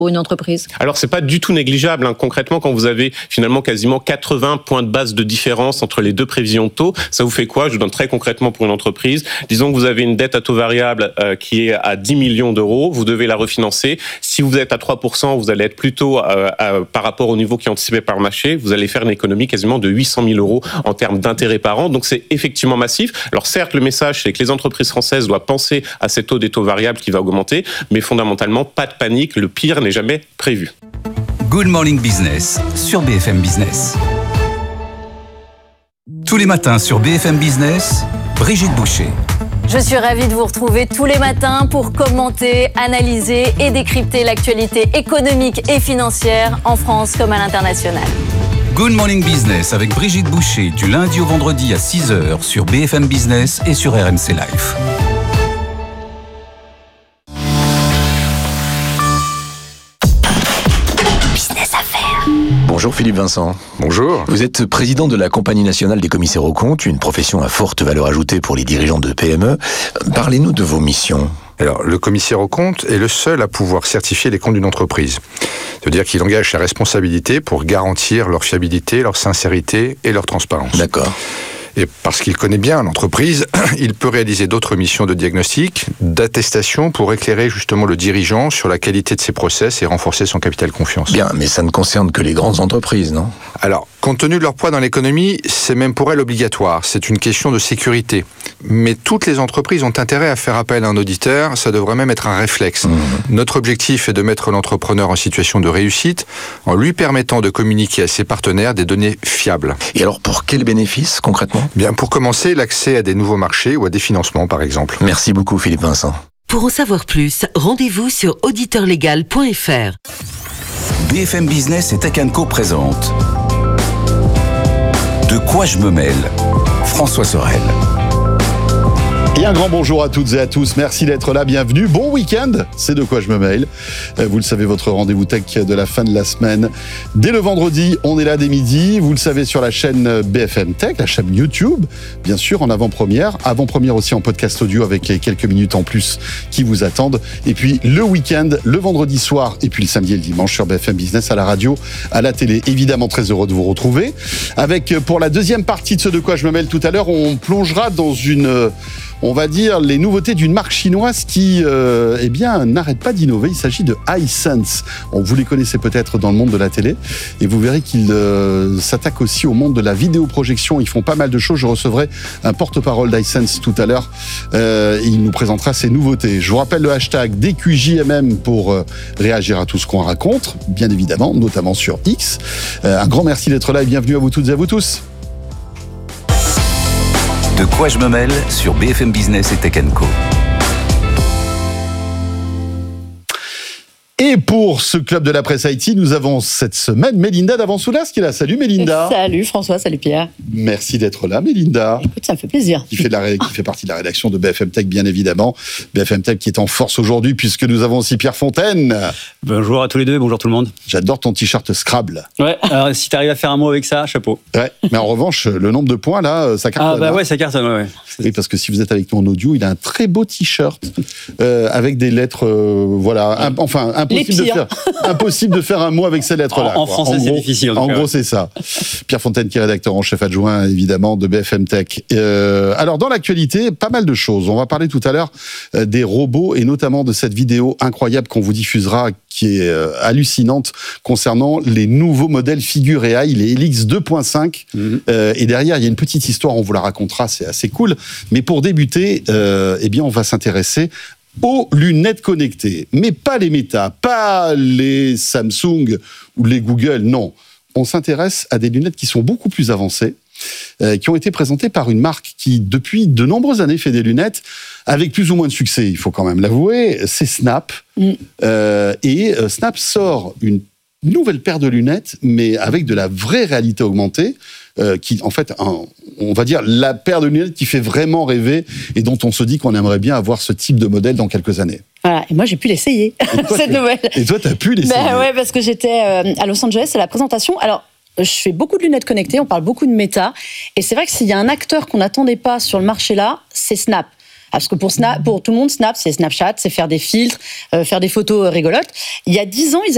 pour une entreprise? Alors, c'est pas du tout négligeable. Concrètement, quand vous avez finalement quasiment 80 points de base de différence entre les deux prévisions de taux, ça vous fait quoi? Je vous donne très concrètement pour une entreprise. Disons que vous avez une dette à taux variable qui est à 10 millions d'euros. Vous devez la refinancer. Si vous êtes à 3%, vous allez être plutôt par rapport au niveau qui est anticipé par le marché. Vous allez faire une économie quasiment de 800 000 euros en termes d'intérêt par an. Donc, c'est effectivement massif. Alors, certes, le message, c'est que les entreprises françaises doivent penser à ces taux des taux variables qui va augmenter, mais fondamentalement, pas de panique. Le pire n'est jamais prévu. Good Morning Business sur BFM Business. Tous les matins sur BFM Business, Brigitte Boucher. Je suis ravie de vous retrouver tous les matins pour commenter, analyser et décrypter l'actualité économique et financière en France comme à l'international. Good Morning Business avec Brigitte Boucher du lundi au vendredi à 6h sur BFM Business et sur RMC Live. Bonjour Philippe Vincent. Bonjour. Vous êtes président de la Compagnie nationale des commissaires aux comptes, une profession à forte valeur ajoutée pour les dirigeants de PME. Parlez-nous de vos missions. Alors, le commissaire aux comptes est le seul à pouvoir certifier les comptes d'une entreprise. C'est-à-dire qu'il engage sa responsabilité pour garantir leur fiabilité, leur sincérité et leur transparence. D'accord. Et parce qu'il connaît bien l'entreprise, il peut réaliser d'autres missions de diagnostic, d'attestation pour éclairer justement le dirigeant sur la qualité de ses process et renforcer son capital confiance. Bien, mais ça ne concerne que les grandes entreprises, non ? Alors, compte tenu de leur poids dans l'économie, c'est même pour elles obligatoire. C'est une question de sécurité. Mais toutes les entreprises ont intérêt à faire appel à un auditeur, ça devrait même être un réflexe. Notre objectif est de mettre l'entrepreneur en situation de réussite en lui permettant de communiquer à ses partenaires des données fiables. Et alors, pour quels bénéfices, concrètement ? Bien, pour commencer, l'accès à des nouveaux marchés ou à des financements, par exemple. Merci beaucoup, Philippe Vincent. Pour en savoir plus, rendez-vous sur auditeurlegal.fr. BFM Business et Tech & Co présente De quoi je me mêle ? François Sorel. Et un grand bonjour à toutes et à tous, merci d'être là, bienvenue, bon week-end, c'est de quoi je me mêle. Vous le savez, votre rendez-vous tech de la fin de la semaine. Dès le vendredi, on est là dès midi, vous le savez, sur la chaîne BFM Tech, la chaîne YouTube, bien sûr, en avant-première aussi en podcast audio avec quelques minutes en plus qui vous attendent. Et puis le week-end, le vendredi soir, et puis le samedi et le dimanche sur BFM Business, à la radio, à la télé. Évidemment, très heureux de vous retrouver. Avec, pour la deuxième partie de ce de quoi je me mêle tout à l'heure, on plongera dans on va dire, les nouveautés d'une marque chinoise qui, n'arrête pas d'innover. Il s'agit de Hisense. Vous les connaissez peut-être dans le monde de la télé. Et vous verrez qu'ils s'attaquent aussi au monde de la vidéoprojection. Ils font pas mal de choses. Je recevrai un porte-parole d'Hisense tout à l'heure. Il nous présentera ses nouveautés. Je vous rappelle le hashtag DQJMM pour réagir à tout ce qu'on raconte, bien évidemment, notamment sur X. Un grand merci d'être là et bienvenue à vous toutes et à vous tous. De quoi je me mêle sur BFM Business et Tech & Co. Et pour ce club de la presse IT, nous avons cette semaine Mélinda Davansoulas qui est là. Salut Mélinda. Salut François, salut Pierre. Merci d'être là Mélinda. Écoute, ça me fait plaisir. Qui fait partie de la rédaction de BFM Tech, bien évidemment. BFM Tech qui est en force aujourd'hui puisque nous avons aussi Pierre Fontaine. Bonjour à tous les deux, bonjour tout le monde. J'adore ton t-shirt Scrabble. Ouais, alors si t'arrives à faire un mot avec ça, chapeau. Ouais, mais en revanche, le nombre de points là, ça cartonne. Ah bah ouais, ça cartonne, ouais. Oui, parce que si vous êtes avec nous en audio, il a un très beau t-shirt avec des lettres, impossible de faire un mot avec ces lettres-là. En français, c'est difficile. En gros, c'est ça. Pierre Fontaine, qui est rédacteur en chef adjoint, évidemment, de BFM Tech. Alors, dans l'actualité, pas mal de choses. On va parler tout à l'heure des robots et notamment de cette vidéo incroyable qu'on vous diffusera, qui est hallucinante, concernant les nouveaux modèles Figure AI, les Helix 2.5. Et derrière, il y a une petite histoire, on vous la racontera, c'est assez cool. Mais pour débuter, on va s'intéresser aux lunettes connectées, mais pas les Meta, pas les Samsung ou les Google, non. On s'intéresse à des lunettes qui sont beaucoup plus avancées, qui ont été présentées par une marque qui, depuis de nombreuses années, fait des lunettes avec plus ou moins de succès, il faut quand même l'avouer, c'est Snap. Snap sort une nouvelle paire de lunettes, mais avec de la vraie réalité augmentée, qui, en fait, on va dire la paire de lunettes qui fait vraiment rêver et dont on se dit qu'on aimerait bien avoir ce type de modèle dans quelques années. Voilà, et moi j'ai pu l'essayer, cette nouvelle. Et toi, tu as pu l'essayer. Ouais, parce que j'étais à Los Angeles à la présentation. Alors, je fais beaucoup de lunettes connectées, on parle beaucoup de Meta, et c'est vrai que s'il y a un acteur qu'on n'attendait pas sur le marché là, c'est Snap. Parce que pour tout le monde, Snap, c'est Snapchat, c'est faire des filtres, faire des photos rigolotes. Il y a 10 ans, ils